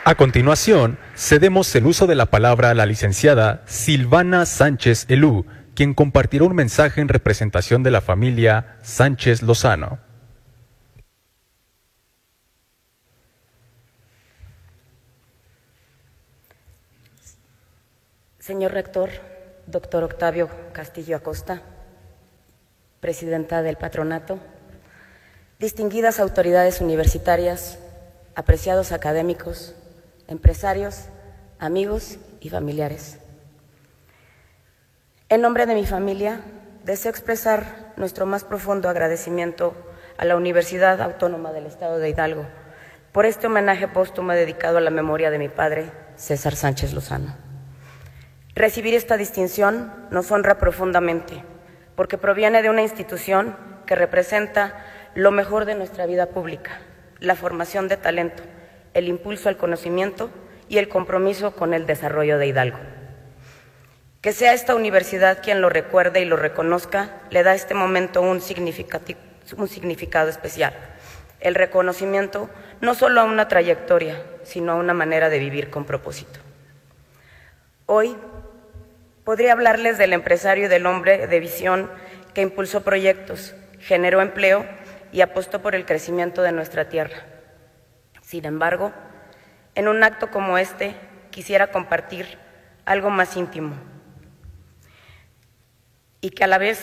A continuación, cedemos el uso de la palabra a la licenciada Silvana Sánchez Elú, quien compartirá un mensaje en representación de la familia Sánchez Lozano. Señor Rector, doctor Octavio Castillo Acosta, Presidenta del Patronato, distinguidas autoridades universitarias, apreciados académicos, empresarios, amigos y familiares. En nombre de mi familia, deseo expresar nuestro más profundo agradecimiento a la Universidad Autónoma del Estado de Hidalgo por este homenaje póstumo dedicado a la memoria de mi padre, César Sánchez Lozano. Recibir esta distinción nos honra profundamente, porque proviene de una institución que representa lo mejor de nuestra vida pública, la formación de talento, el impulso al conocimiento y el compromiso con el desarrollo de Hidalgo. Que sea esta universidad quien lo recuerde y lo reconozca, le da a este momento un significado especial. El reconocimiento no solo a una trayectoria, sino a una manera de vivir con propósito. Hoy podría hablarles del empresario y del hombre de visión que impulsó proyectos, generó empleo y apostó por el crecimiento de nuestra tierra. Sin embargo, en un acto como este, quisiera compartir algo más íntimo y que a la vez